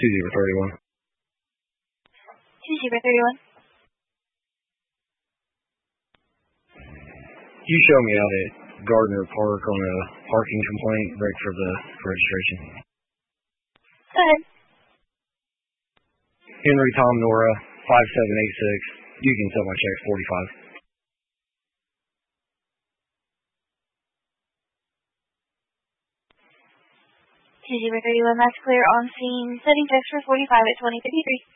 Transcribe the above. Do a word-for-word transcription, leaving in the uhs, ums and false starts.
two zero three one. two zero three one. You show me out at Gardner Park on a parking complaint, right for the registration. Go ahead. Henry Tom Nora, five seven eight six. You can sell my check, forty-five. two zero three one, that's clear on scene. Setting text for forty-five at twenty fifty-three.